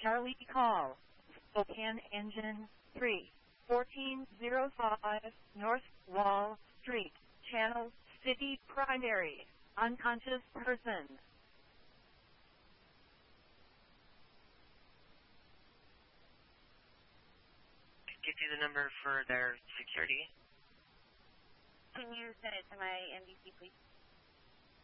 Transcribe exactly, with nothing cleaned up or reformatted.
Charlie call. Spokane Engine three. fourteen oh five North Wall Street. Channel City Primary. Unconscious person. Give you the number for their security. Can you send it to my M D C, please?